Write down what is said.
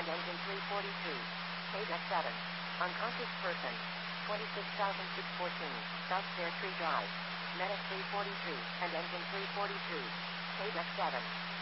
engine 343. Page F7. Unconscious person. 26,614. South Fair Tree Drive. Medic 343 and engine 343. Page F7.